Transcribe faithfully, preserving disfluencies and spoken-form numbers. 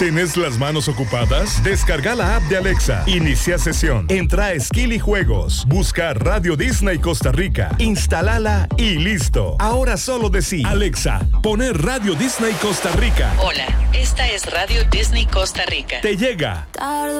¿Tenés las manos ocupadas? Descarga la app de Alexa. Inicia sesión. Entra a Skill y Juegos. Busca Radio Disney Costa Rica. Instalala y listo. Ahora solo decí: Alexa, poner Radio Disney Costa Rica. Hola, esta es Radio Disney Costa Rica. Te llega.